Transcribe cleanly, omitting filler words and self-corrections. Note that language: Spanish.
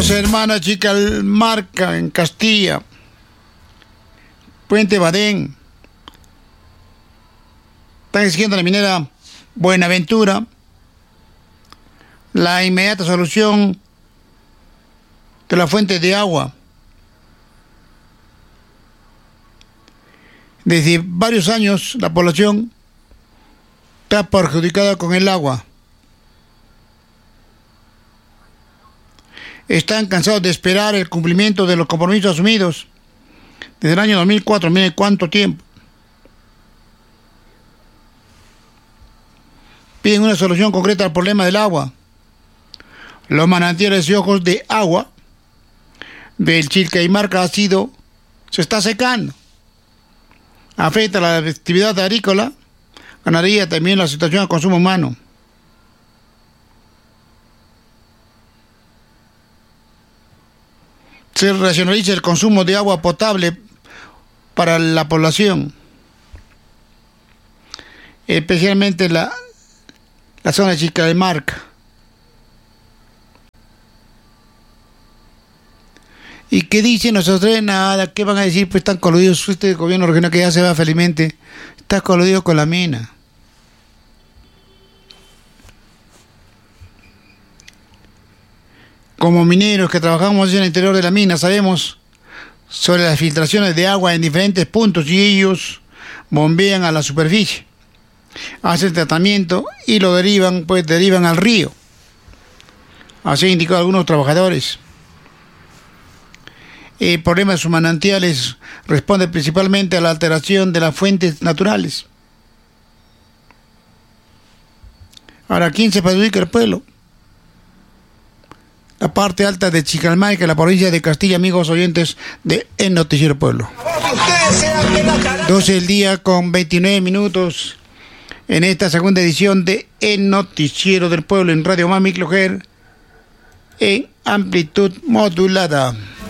Hermana Chicalmarca en Castilla, Puente Badén, están exigiendo a la minera Buenaventura la inmediata solución de la fuente de agua. Desde varios años la población está perjudicada con el agua. Están cansados de esperar el cumplimiento de los compromisos asumidos desde el año 2004. Miren cuánto tiempo. Piden una solución concreta al problema del agua. Los manantiales y ojos de agua del Chicalmarca se está secando. Afecta la actividad agrícola, ganadería, también la situación de consumo humano. Se racionaliza el consumo de agua potable para la población, especialmente la zona de Chicalmarca. ¿Y qué dicen? No se trae nada. ¿Qué van a decir? Pues están coludidos. Este gobierno regional que ya se va felizmente, está coludido con la mina. Como mineros que trabajamos en el interior de la mina, sabemos sobre las filtraciones de agua en diferentes puntos y ellos bombean a la superficie, hacen tratamiento y lo derivan al río. Así indicó algunos trabajadores. El problema de sus manantiales responde principalmente a la alteración de las fuentes naturales. Ahora, ¿quién se perjudica? El pueblo. La parte alta de Chicalmarca, la provincia de Castilla, amigos oyentes de El Noticiero Pueblo. 12 del día con 29 minutos en esta segunda edición de El Noticiero del Pueblo en Radio Mami Clojer en amplitud modulada.